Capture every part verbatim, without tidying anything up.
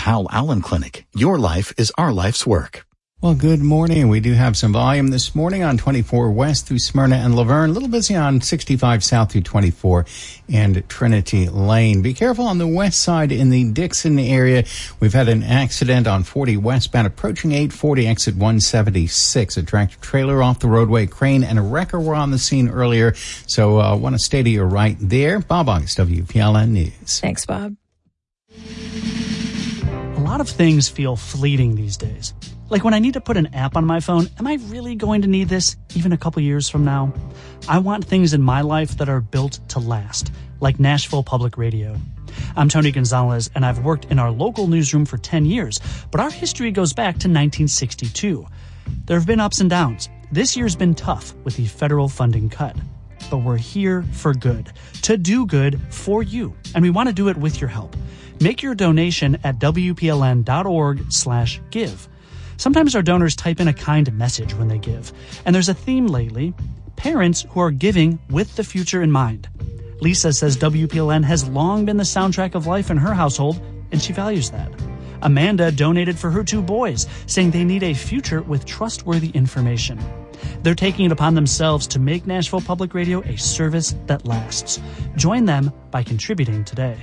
Hal Allen Clinic. Your life is our life's work. Well, good morning. We do have some volume this morning on twenty-four West through Smyrna and Laverne. A little busy on sixty-five South through twenty-four and Trinity Lane. Be careful on the west side in the Dixon area. We've had an accident on forty westbound approaching eight forty exit one seventy-six. A tractor trailer off the roadway, crane and a wrecker were on the scene earlier. So I uh, want to stay to your right there. Bob August, W P L N News. Thanks, Bob. A lot of things feel fleeting these days. Like when I need to put an app on my phone, am I really going to need this even a couple years from now? I want things in my life that are built to last, like Nashville Public Radio. I'm Tony Gonzalez, and I've worked in our local newsroom for ten years, but our history goes back to nineteen sixty-two. There have been ups and downs. This year's been tough with the federal funding cut. But we're here for good, to do good for you, and we want to do it with your help. Make your donation at W P L N dot org slash give. Sometimes our donors type in a kind message when they give, and there's a theme lately, parents who are giving with the future in mind. Lisa says W P L N has long been the soundtrack of life in her household, and she values that. Amanda donated for her two boys, saying they need a future with trustworthy information. They're taking it upon themselves to make Nashville Public Radio a service that lasts. Join them by contributing today.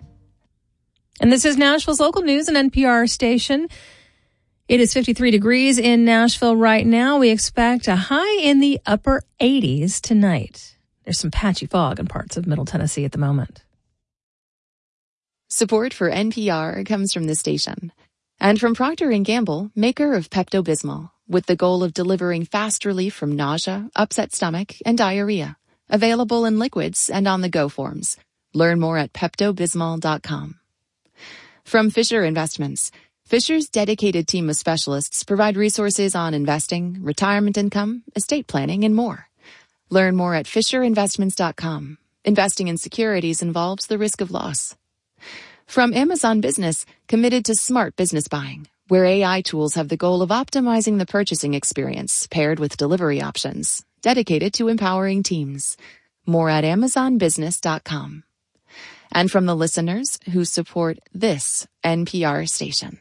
And this is Nashville's local news and N P R station. It is fifty-three degrees in Nashville right now. We expect a high in the upper eighties tonight. There's some patchy fog in parts of Middle Tennessee at the moment. Support for N P R comes from the station and from Procter and Gamble, maker of Pepto-Bismol, with the goal of delivering fast relief from nausea, upset stomach, and diarrhea. Available in liquids and on-the-go forms. Learn more at Pepto Bismol dot com. From Fisher Investments, Fisher's dedicated team of specialists provide resources on investing, retirement income, estate planning, and more. Learn more at Fisher Investments dot com. Investing in securities involves the risk of loss. From Amazon Business, committed to smart business buying, where A I tools have the goal of optimizing the purchasing experience paired with delivery options, dedicated to empowering teams. More at Amazon Business dot com. And from the listeners who support this N P R station.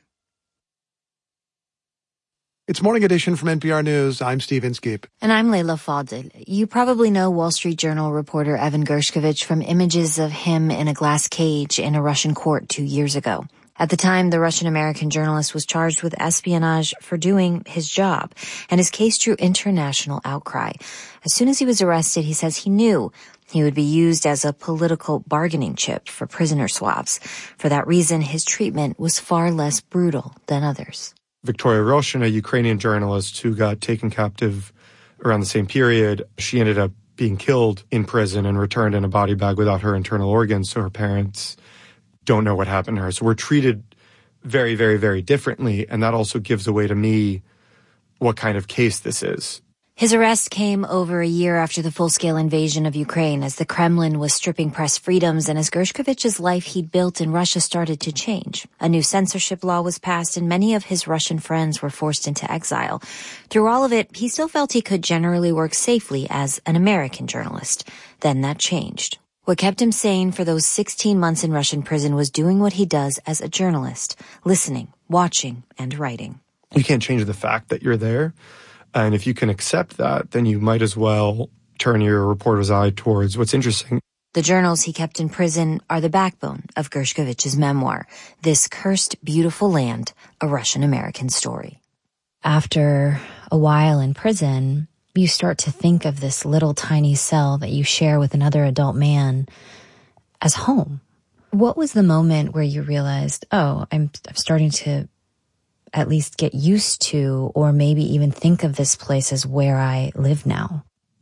It's Morning Edition from N P R News. I'm Steve Inskeep. And I'm Leila Fadel. You probably know Wall Street Journal reporter Evan Gershkovich from images of him in a glass cage in a Russian court two years ago. At the time, the Russian-American journalist was charged with espionage for doing his job, and his case drew international outcry. As soon as he was arrested, he says he knew he would be used as a political bargaining chip for prisoner swaps. For that reason, his treatment was far less brutal than others. Victoria Roshin, a Ukrainian journalist who got taken captive around the same period, she ended up being killed in prison and returned in a body bag without her internal organs, so her parents don't know what happened to her. So we're treated very, very, very differently, and that also gives away to me what kind of case this is. His arrest came over a year after the full-scale invasion of Ukraine, as the Kremlin was stripping press freedoms and as Gershkovich's life he'd built in Russia started to change. A new censorship law was passed and many of his Russian friends were forced into exile. Through all of it, he still felt he could generally work safely as an American journalist. Then that changed. What kept him sane for those sixteen months in Russian prison was doing what he does as a journalist, listening, watching, and writing. You can't change the fact that you're there. And if you can accept that, then you might as well turn your reporter's eye towards what's interesting. The journals he kept in prison are the backbone of Gershkovich's memoir, This Cursed Beautiful Land, a Russian-American Story. After a while in prison, you start to think of this little tiny cell that you share with another adult man as home. What was the moment where you realized, oh, I'm, I'm starting to at least get used to, or maybe even think of this place as where I live now?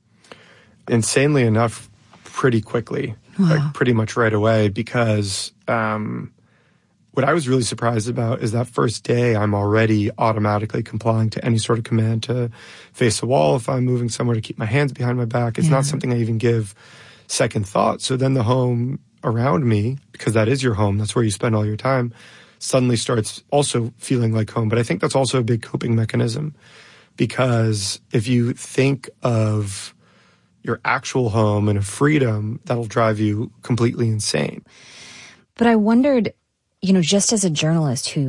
Insanely enough, pretty quickly, wow. like pretty much right away, because um, what I was really surprised about is that first day I'm already automatically complying to any sort of command to face a wall if I'm moving somewhere, to keep my hands behind my back. It's yeah. not something I even give second thought. So then the home around me, because that is your home, that's where you spend all your time, suddenly starts also feeling like home. But I think that's also a big coping mechanism, because if you think of your actual home and a freedom, that'll drive you completely insane. But I wondered, you know, just as a journalist who